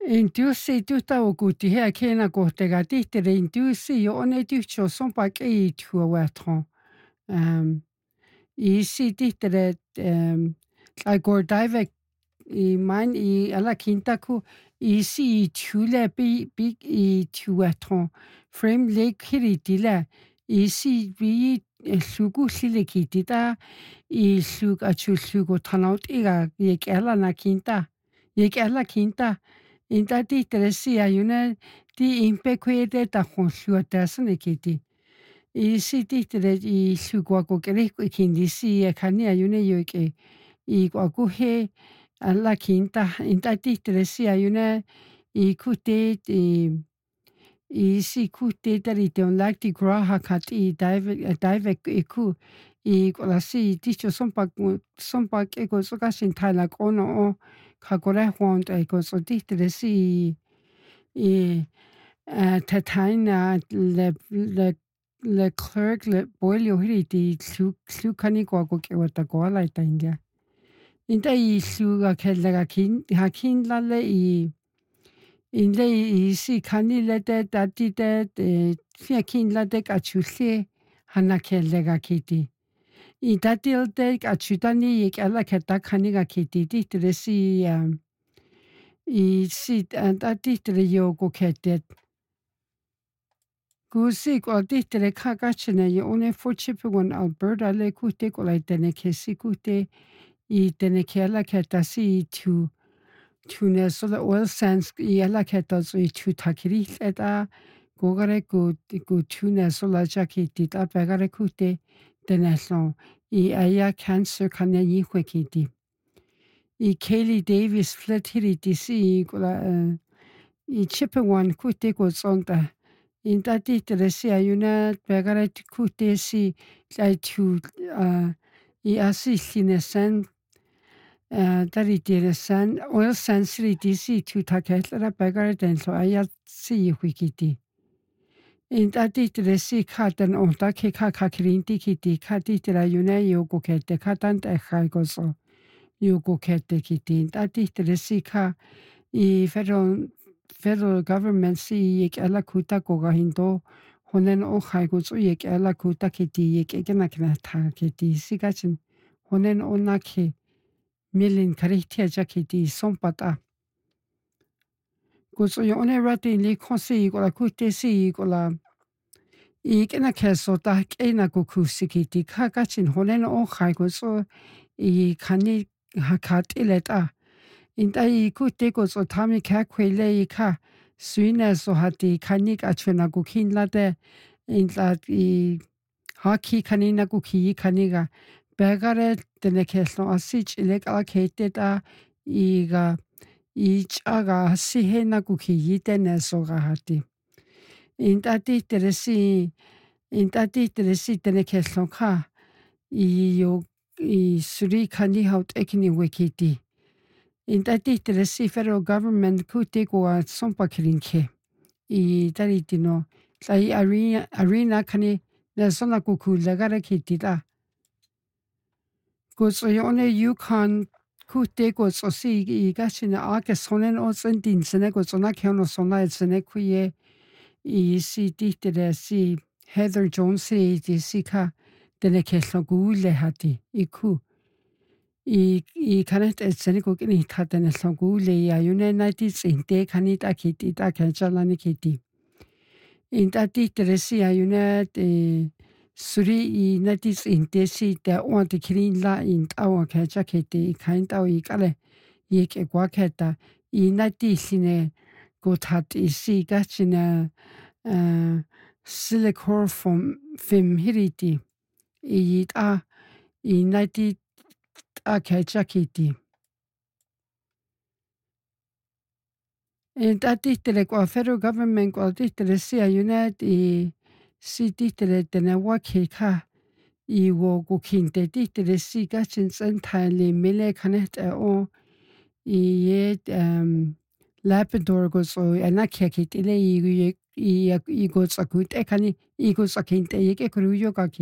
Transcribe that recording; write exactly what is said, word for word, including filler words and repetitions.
Intiussi tuhtaukuutti hea keena kohtega tihtere intiussi jo on etyhtsio sompak ei tuavatron. Um, Isi tihtere um, tlagor daivek i man i ala kintaku isi i tule bi big i tuatron. Frame lake hiritila isi bi sugu silikitita i sug achu sugu tanaut iga yek ala na kinta. Yek ala kinta. Inta tihtere si ayuna ti impekwede ta honsuata sanekiti. Isi tihtere i suguako kereko ikindisi yakani ayuna yoke i kwakuhe alla kinta. Inta tihtere si ayuna i kute i isi kute tarite on lakti graha kat i daivek iku i kolasi ticho sompak sompak eko sokasin talak ono o kakore huont eko so tihtere si i tataina le le le clerk le boilio hiriti slu slukani kwako kewata koala ita india. Inta i sluga kellaga kin hakin lalle i Inle isi kanile de dati de fiakin la de achusli hanakellega kiti. I datil de achutani yek ala keta kaniga kiti titresi i sit and atitre yogo ketet. Gusi ko titre kakachene yo one for chipugon Alberta le kute ko la tene kesi kute i tene kela ketasi tu tune so the oil sands yala ketas i tu takiri eta gogare go go tune so la jakiti ta pegare kute teneslon i aya cancer kanya yi kwekiti I Kaylee Davis fletiri disi gola I Chippewan kute go sonda in tati teresi ayuna pegare kute si lai tu I asisine san Dari dire san oil sansri disi tu taketla bagare den so aya si wikiti. In tati dresi katan on take kakakrinti kiti katitra yune yogo kete katant echagoso yogo kete kiti. Tati dresi ka I federal federal government si yek ala kuta koga hindo honen o chaigoso yek ala kuta kiti yek egena kena ta kiti sigachin honen o nake Milin karitia jakiti sompata. Gusto yo one rati li konsi gola kute si gola I kena keso ta kena kukusikiti kakachin holen o khai gusto I kani hakat ileta. Inta I kute gusto tami kakwele I ka suina so hati kanik achuna kukin late inta I haki kanina kuki kaniga. Begare tene keslo asich ilek ala keteta iga ich aga sihena kuki yitene soga hati. Intati teresi intati teresi tene keslo ka I yo I suri kani haut ekini wekiti. Intati teresi federal government kute kwa sompa kirinke. I taritino lai arena arena kani na sona kuku lagare kitita. Gusto yo one Yukon kute gusto si I gachina ake sonen o sendin sene gusto na keono sona sene kuye I si dihtere si Heather Jones si di si ka dene keslo gule hati I ku I I kanet et sene ko kini ta dene so gule ya yune na di sinte kanita kiti ta kenchalani kiti. Inta dihtere si ayune de Suri I natis intesi der ord de krin la in awa kacha kete I kind av I kale yek e gwaketa I natisine gotat I si gachina silicor from fem hiriti I a I nati a kacha kete. And that dihtere kwa federal government kwa dihtere si ayune I si dihtere dene wake ka I wo go kinte dihtere si gachin sentale mele kanet o I ye Labrador go so anakia kitile I I I go sakut ekani I go sakinte yeke kruyo ka